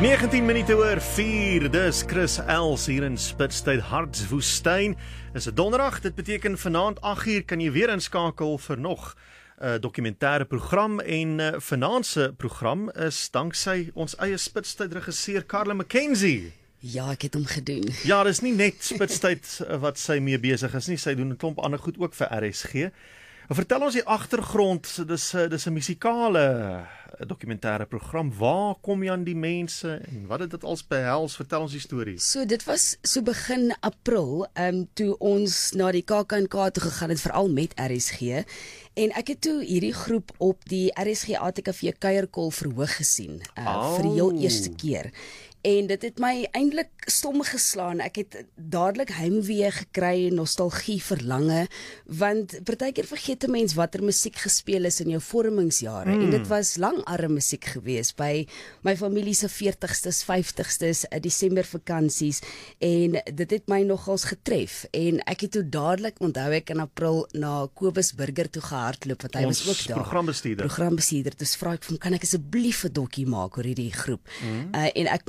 19 minute oor 4, dis Chris Els hier in Spitstyd Hartswoestyn. Is 'n donderdag, dit beteken vanaand 8uur kan jy weer inskakel vir nog 'n dokumentêre program en vanaand se program is danksy ons eie Spitstyd regisseur Carla McKenzie. Ja, ek het hom gedoen. Ja, dis nie net Spitstyd wat sy mee besig is nie, sy doen 'n klomp ander goed ook vir RSG. Vertel ons die agtergrond, dis 'n musikale dokumentêre program. Waar kom jy aan die mense en wat het dit als behels? Vertel ons die storie. So dit was so begin April, toe ons na die KAK&K toe gegaan het, veral met RSG. En ek het toe hierdie groep op die RSG ATKV kuierkol verhoog gesien, vir die heel eerste keer. En dit het my eintlik stom geslaan. Ek het dadelik heimwee gekry, nostalgie, verlange, want partykeer vergeet 'n mens watter musiek gespeel is in jou vormingsjare. En dit was langarm musiek gewees by my familie se 40stes, 50stes, Desember vakansies, en dit het my nogals getref. En ek het toe dadelik, onthou ek in April, na Kobus Burger toe gehardloop, want hy was ook daar. Programbestuurder. Dus vra ek van, kan ek asseblief 'n dokkie maak oor hierdie groep? En ek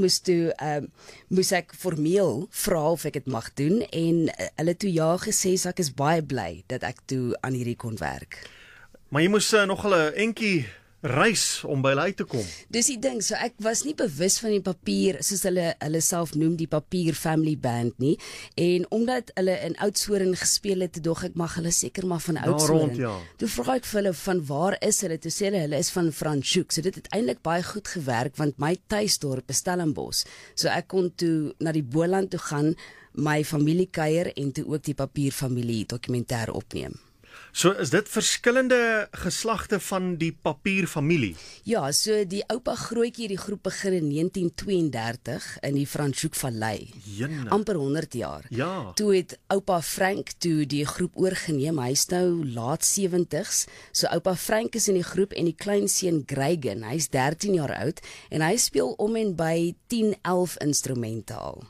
moes ek formeel vra of ek dit mag doen, en hulle toe ja gesê, so ek is baie bly dat ek toe aan hierdie kon werk. Maar jy moes nogal 'n entjie reis om by hulle uit te kom. Dis die ding, so ek was nie bewus van die papier, soos hulle self noem, die papier family band nie, en omdat hulle in Oudtshoorn gespeel het, toe dog ek, mag hulle seker maar van Oudtshoorn. Ja. Toe vra ek vir hulle, van waar is hulle? Toe sê hulle is van Franschhoek, so dit het eintlik baie goed gewerk, want my tuisdorp is Stellenbosch, so ek kon toe na die Boland toe gaan, my familie kuier, en toe ook die papierfamilie dokumentêr opneem. So is dit verskillende geslagte van die papierfamilie? Ja, so die oupa grootjie, die groep begin in 1932 in die Franschhoek Vallei. Jene. Amper 100 jaar. Ja. Toe het oupa Frank toe die groep oorgeneem. Hy is nou laat 70s. So oupa Frank is in die groep en die kleinseun Greigen, hy is 13 jaar oud en hy speel om en by 10-11 instrumente al.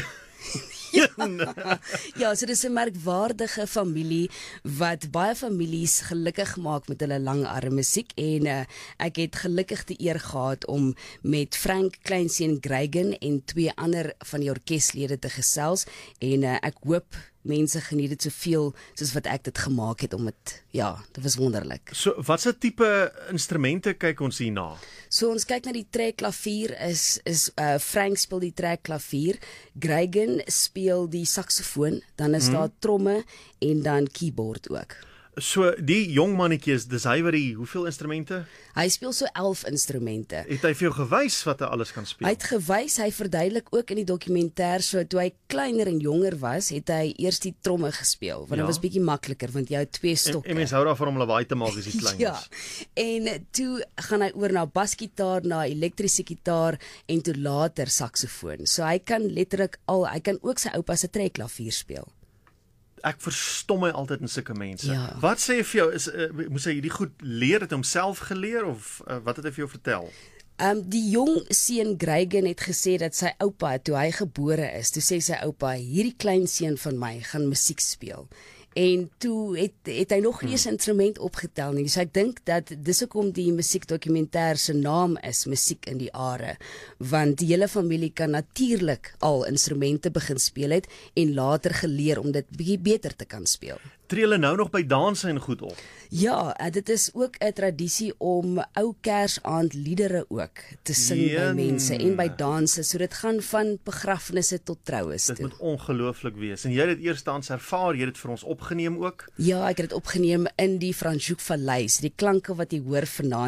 Ja, so dis 'n merkwaardige familie wat baie families gelukkig maak met hulle langarm musiek, en ek het gelukkig die eer gehad om met Frank kleinseun Greigen en 2 ander van die orkeslede te gesels, en ek hoop mense geniet dit soveel soos wat ek dit gemaak het, dit was wonderlik. So watse tipe instrumente kyk ons hierna? So ons kyk na die trekklavier, Frank speel die trekklavier, Greigen speel die saksofoon, dan is daar tromme en dan keyboard ook. So die jong mannetjie, dis hy wat hoeveel instrumente? Hy speel so 11 instrumente. Het hy vir jou gewys wat hy alles kan speel? Hy het gewys, hy verduidelik ook in die dokumentêr, so toe hy kleiner en jonger was, het hy eers die tromme gespeel, want dit was bietjie makliker, want jy het 2 stokke. En mens hou daarvan om lawaai te maak as jy klein is. Ja, en toe gaan hy oor na basgitaar, na elektriese gitaar, en toe later saksofoon. So hy kan letterlik hy kan ook sy oupa se trekklavier speel. Ek verstom my altyd in sulke mense. Ja. Wat sê hy vir jou, moes hy hierdie goed leer, het homself geleer, of wat het hy vir jou vertel? Die jong seun Greigen het gesê dat sy oupa, toe hy gebore is, toe sê sy oupa, hierdie klein seun van my gaan musiek speel. En toe het hy nog nie eens instrument opgetel nie, so ek dink dat dis hoekom die musiekdokumentêr se naam is Musiek in die Are, want die hele familie kan natuurlik al instrumente begin speel het en later geleer om dit bietjie beter te kan speel. Tree hulle nou nog by danse en goed op? Ja, dit is ook 'n tradisie om ou Kersaand liedere ook te sing by mense en by danse, so dit gaan van begrafnisse tot troues toe. Dit moet ongelooflik wees. En jy het dit eerstens ervaar, jy het dit vir ons opgeneem ook? Ja, ek het dit opgeneem in die Franschhoek Vallei, so die klanke wat jy hoor vanaand